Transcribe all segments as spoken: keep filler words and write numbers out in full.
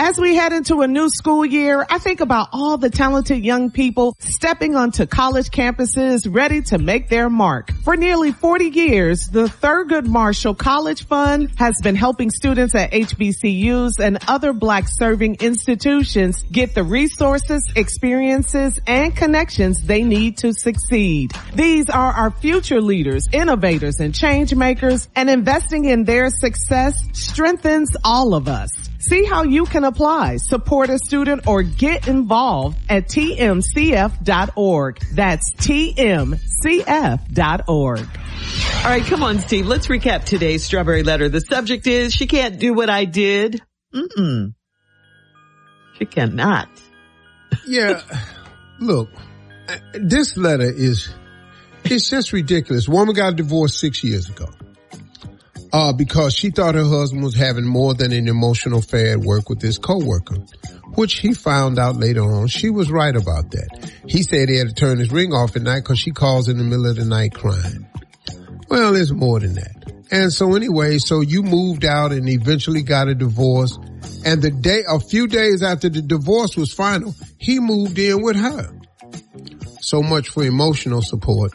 As we head into a new school year, I think about all the talented young people stepping onto college campuses ready to make their mark. For nearly forty years, the Thurgood Marshall College Fund has been helping students at H B C Us and other Black serving institutions get the resources, experiences, and connections they need to succeed. These are our future leaders, innovators, and change makers, and investing in their success strengthens all of us. See how you can apply, support a student, or get involved at T M C F dot org. That's T M C F dot org. All right, come on, Steve. Let's recap today's Strawberry Letter. The subject is, she can't do what I did. Mm-mm. She cannot. Yeah. Look, this letter is, it's just ridiculous. Woman got divorced six years ago. Uh, because she thought her husband was having more than an emotional affair at work with his coworker, which he found out later on. She was right about that. He said he had to turn his ring off at night because she calls in the middle of the night crying. Well, it's more than that. And so anyway, so you moved out and eventually got a divorce. And the day, a few days after the divorce was final, he moved in with her. So much for emotional support.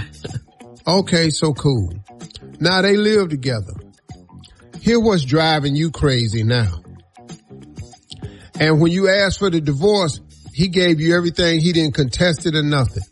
Okay, so cool. Now they live together. Here's what's driving you crazy now. And when you asked for the divorce, he gave you everything. He didn't contest it or nothing.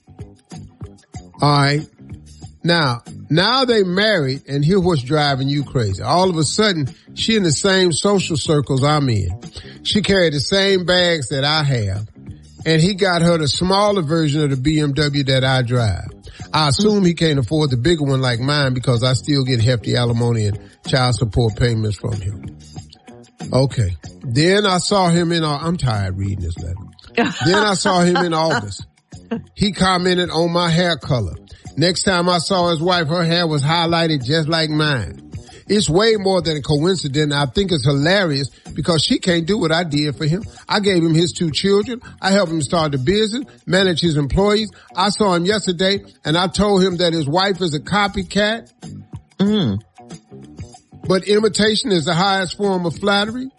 All right. Now, now they married, and here's what's driving you crazy. All of a sudden, she in the same social circles I'm in. She carried the same bags that I have, and he got her the smaller version of the B M W that I drive. I assume he can't afford the bigger one like mine because I still get hefty alimony and child support payments from him. Okay. Then I saw him in, I'm tired reading this letter. Then I saw him in August. He commented on my hair color. Next time I saw his wife, her hair was highlighted just like mine. It's way more than a coincidence. I think it's hilarious because she can't do what I did for him. I gave him his two children. I helped him start the business, manage his employees. I saw him yesterday and I told him that his wife is a copycat. Mm. But imitation is the highest form of flattery.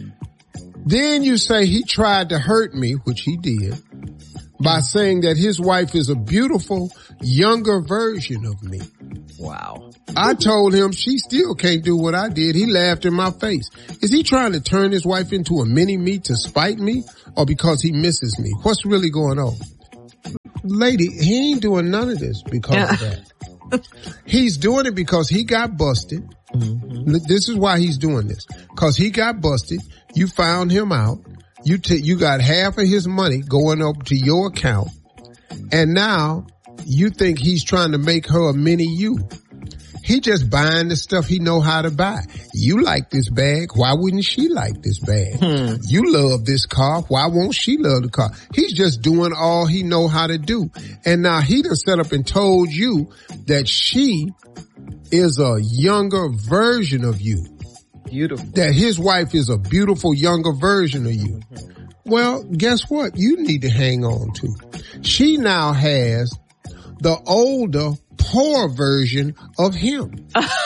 Then you say he tried to hurt me, which he did, by saying that his wife is a beautiful, younger version of me. Wow. I told him she still can't do what I did. He laughed in my face. Is he trying to turn his wife into a mini-me to spite me or because he misses me? What's really going on? Lady, he ain't doing none of this because yeah. of that. He's doing it because he got busted. Mm-hmm. This is why he's doing this. Because he got busted. You found him out. You t- you got half of his money going up to your account. And now you think he's trying to make her a mini you. He just buying the stuff he know how to buy. You like this bag. Why wouldn't she like this bag? Hmm. You love this car. Why won't she love the car? He's just doing all he know how to do. And now he done set up and told you that she is a younger version of you. Beautiful. That his wife is a beautiful younger version of you. Mm-hmm. Well, guess what? You need to hang on to. She now has the older, poor version of him.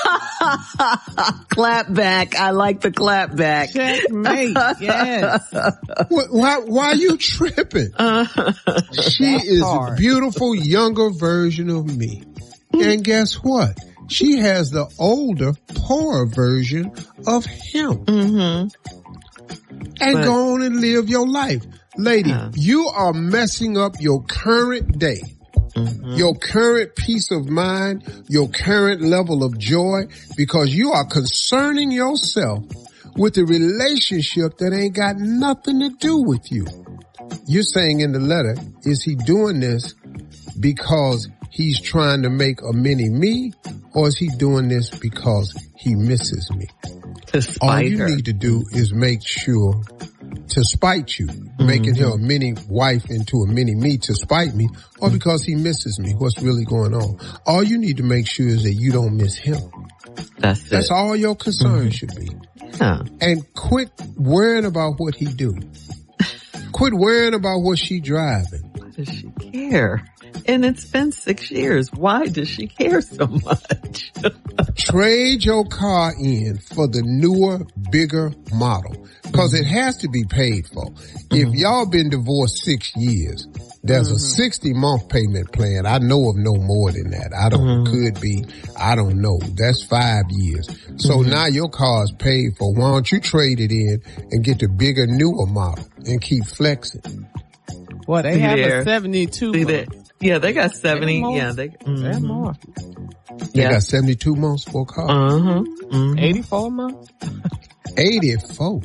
Clap back. I like the clap back. Checkmate. Yes. Why, why are you tripping? She is a beautiful, younger version of me. And guess what? She has the older, poorer version of him. Mm-hmm. And but, go on and live your life. Lady, yeah. you are messing up your current day. Mm-hmm. Your current peace of mind, your current level of joy, because you are concerning yourself with a relationship that ain't got nothing to do with you. You're saying in the letter, is he doing this because he's trying to make a mini me, or is he doing this because he misses me? To spite All you her. need to do is make sure to spite you, mm-hmm. making her a mini wife into a mini me to spite me, or because he misses me. What's really going on? All you need to make sure is that you don't miss him. That's That's it. all your concern mm-hmm. should be. Yeah. And quit worrying about what he do. Quit worrying about what she driving. Why does she care? And it's been six years. Why does she care so much? Trade your car in for the newer, bigger model. Cause it has to be paid for. Mm-hmm. If y'all been divorced six years, there's mm-hmm. a sixty month payment plan. I know of no more than that. I don't, mm-hmm. could be, I don't know. That's five years. So mm-hmm. now your car's paid for. Why don't you trade it in and get the bigger, newer model and keep flexing? Well, they have there. a seventy-two month. Yeah, they got seventy. Yeah, they, mm-hmm. they have more. They yeah. got seventy-two months for a car. Uh-huh. Mm-hmm. eighty-four months? eighty-four.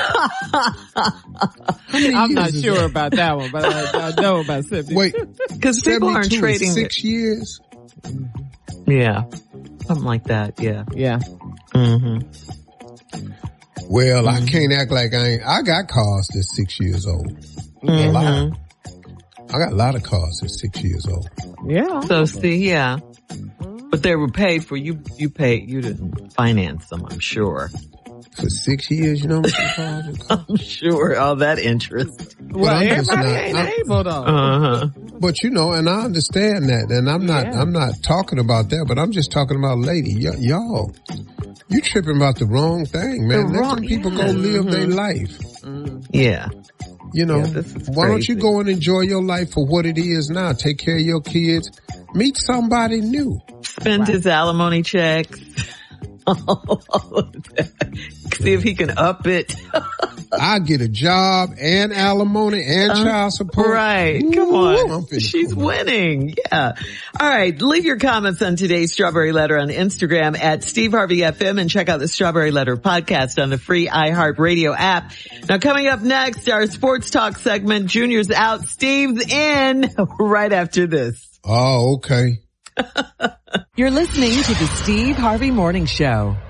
I'm not sure that? about that one, but I, I know about seventy. Wait, because people aren't trading six it. years. Yeah, something like that. Yeah, yeah. Mm-hmm. Well, mm-hmm. I can't act like I ain't. I got cars that's six years old. Mm-hmm. A lot. I got a lot of cars that's six years old. Yeah. So see, yeah. But they were paid for. You, you paid, you didn't finance them, I'm sure. For six years, you know what I'm saying? I'm sure. All that interest. Well, I'm everybody not, ain't I'm, able though. Uh-huh. But you know, and I understand that, and I'm not, yeah. I'm not talking about that, but I'm just talking about lady. Y- y'all, you tripping about the wrong thing, man. The Let wrong, them people yeah. go live mm-hmm. their life. Mm-hmm. Yeah. You know, yeah, why don't you go and enjoy your life for what it is now? Take care of your kids. Meet somebody new. Spend right. his alimony checks. See if he can up it. I get a job and alimony and uh, child support. Right. Ooh, come on. cool. She's winning. Yeah. All right. Leave your comments on today's Strawberry Letter on Instagram at Steve Harvey F M and check out the Strawberry Letter podcast on the free iHeartRadio app. Now coming up next, our sports talk segment. Junior's out. Steve's in right after this. Oh, okay. You're listening to the Steve Harvey Morning Show.